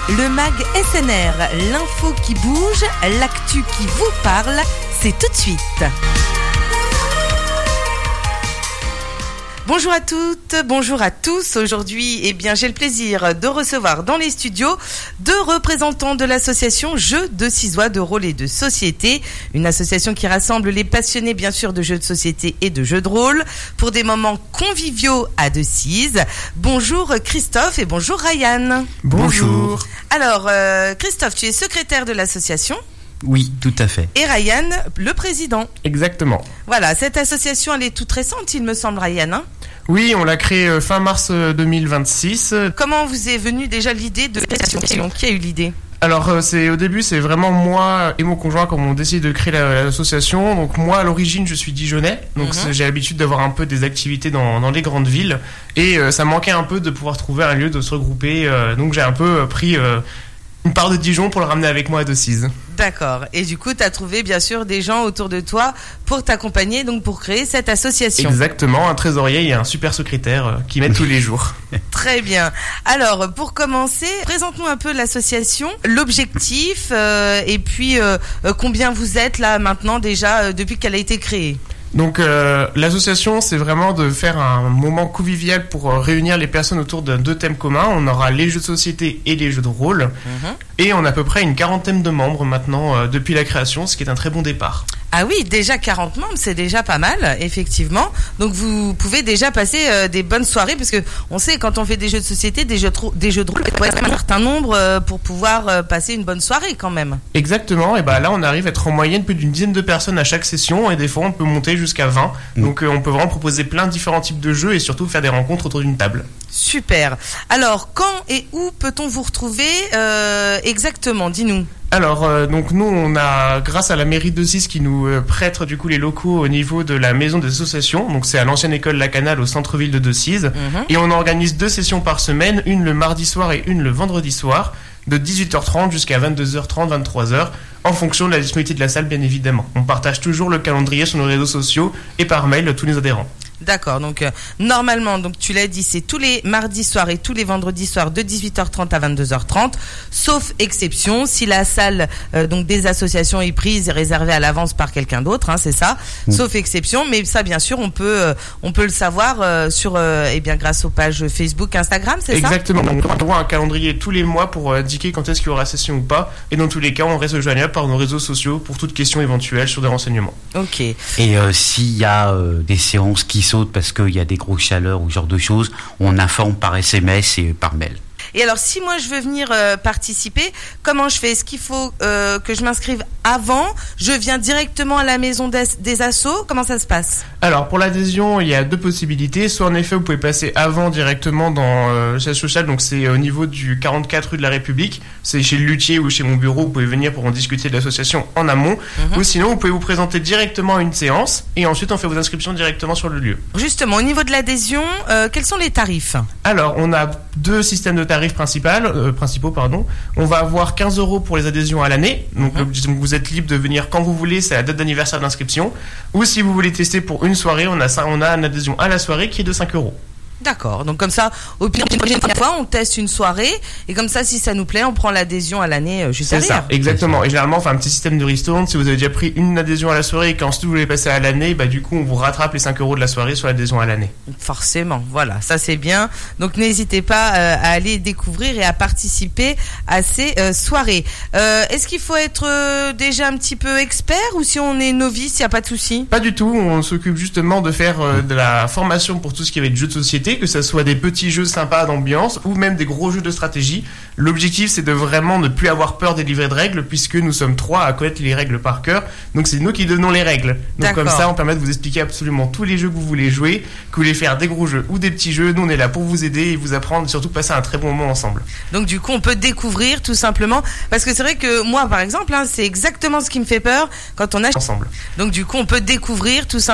Le MAG SNR, l'info qui bouge, l'actu qui vous parle, c'est tout de suite. Bonjour à toutes, bonjour à tous. Aujourd'hui, j'ai le plaisir de recevoir dans les studios deux représentants de l'association Jeux de Cizois de rôle et de société, une association qui rassemble les passionnés bien sûr de jeux de société et de jeux de rôle pour des moments conviviaux à Decize. Bonjour Christophe et bonjour Ryan. Bonjour. Alors Christophe, tu es secrétaire de l'association. Oui, tout à fait. Et Ryan, le président. Exactement. Voilà, cette association, elle est toute récente, il me semble, Ryan, hein ? Oui, on l'a créée fin mars 2026. Comment vous est venue déjà l'idée de l'association ? Qui a eu l'idée ? Alors, au début, c'est vraiment moi et mon conjoint quand on décide de créer l'association. Donc moi, à l'origine, je suis Dijonnais. Donc j'ai l'habitude d'avoir un peu des activités dans les grandes villes. Et ça manquait un peu de pouvoir trouver un lieu de se regrouper. Donc j'ai un peu pris une part de Dijon pour le ramener avec moi à Decize. D'accord. Et du coup, tu as trouvé bien sûr des gens autour de toi pour t'accompagner, donc pour créer cette association. Exactement, un trésorier et un super secrétaire qui m'aide tous les jours. Très bien. Alors, pour commencer, présente-nous un peu l'association, l'objectif et puis combien vous êtes là maintenant déjà depuis qu'elle a été créée. Donc l'association, c'est vraiment de faire un moment convivial pour réunir les personnes autour de deux thèmes communs. On aura les jeux de société et les jeux de rôle. Et on a à peu près une quarantaine de membres maintenant depuis la création, ce qui est un très bon départ. Ah oui, déjà 40 membres, c'est déjà pas mal, effectivement. Donc vous pouvez déjà passer des bonnes soirées, parce que on sait quand on fait des jeux de société, des jeux de rôle, il faut être un certain nombre pour pouvoir passer une bonne soirée quand même. Exactement, et là on arrive à être en moyenne plus d'une dizaine de personnes à chaque session, et des fois on peut monter jusqu'à 20. Donc on peut vraiment proposer plein de différents types de jeux et surtout faire des rencontres autour d'une table. Super. Alors quand et où peut-on vous retrouver exactement ? Dis-nous. Alors, donc nous, on a, grâce à la mairie de Decize qui nous prête du coup les locaux au niveau de la maison des associations, donc c'est à l'ancienne école La Canale au centre-ville de Decize, et on organise 2 sessions par semaine, une le mardi soir et une le vendredi soir, de 18h30 jusqu'à 22h30, 23h, en fonction de la disponibilité de la salle, bien évidemment. On partage toujours le calendrier sur nos réseaux sociaux et par mail à tous les adhérents. D'accord, donc normalement, donc tu l'as dit, c'est tous les mardis soirs et tous les vendredis soirs de 18h30 à 22h30, sauf exception, si la salle donc des associations est prise et réservée à l'avance par quelqu'un d'autre, hein, c'est ça, sauf exception, mais ça bien sûr on peut le savoir sur grâce aux pages Facebook, Instagram, c'est ça ? Exactement, on envoie un calendrier tous les mois pour indiquer quand est-ce qu'il y aura session ou pas, et dans tous les cas on reste joignable par nos réseaux sociaux pour toute question éventuelle sur des renseignements. Ok. Et s'il y a des séances qui sautent parce qu'il y a des grosses chaleurs ou ce genre de choses, on informe par SMS et par mail. Et alors, si moi je veux venir participer, comment je fais ? Est-ce qu'il faut que je m'inscrive avant ? Je viens directement à la maison des assos ? Comment ça se passe ? Alors, pour l'adhésion, il y a 2 possibilités. Soit en effet, vous pouvez passer avant directement dans le siège social, donc c'est au niveau du 44 rue de la République. C'est chez le luthier ou chez mon bureau, vous pouvez venir pour en discuter de l'association en amont. Ou sinon, vous pouvez vous présenter directement à une séance et ensuite on fait vos inscriptions directement sur le lieu. Justement, au niveau de l'adhésion, quels sont les tarifs ? Alors, on a 2 systèmes de tarifs principaux. On va avoir 15 € pour les adhésions à l'année. Donc vous êtes libre de venir quand vous voulez, c'est la date d'anniversaire d'inscription. Ou si vous voulez tester pour une soirée, on a une adhésion à la soirée qui est de 5 €. D'accord, donc comme ça, au pire, une première fois, on teste une soirée, et comme ça, si ça nous plaît, on prend l'adhésion à l'année juste derrière. C'est ça, exactement. Et généralement, on fait un petit système de ristourne. Si vous avez déjà pris une adhésion à la soirée et qu'ensuite vous voulez passer à l'année, du coup, on vous rattrape les 5 € de la soirée sur l'adhésion à l'année. Forcément, voilà, ça c'est bien. Donc n'hésitez pas à aller découvrir et à participer à ces soirées. Est-ce qu'il faut être déjà un petit peu expert, ou si on est novice, il n'y a pas de souci ? Pas du tout, on s'occupe justement de faire de la formation pour tout ce qui va être jeux de société, que ce soit des petits jeux sympas d'ambiance ou même des gros jeux de stratégie. L'objectif, c'est de vraiment ne plus avoir peur des livrets de règles, puisque nous sommes 3 à connaître les règles par cœur. Donc c'est nous qui donnons les règles. Donc comme ça, on permet de vous expliquer absolument tous les jeux que vous voulez jouer, que vous voulez faire des gros jeux ou des petits jeux. Nous, on est là pour vous aider et vous apprendre, et surtout passer un très bon moment ensemble. Donc du coup, on peut découvrir tout simplement, parce que c'est vrai que moi, par exemple, c'est exactement ce qui me fait peur quand on a ensemble. Donc du coup, on peut découvrir tout simplement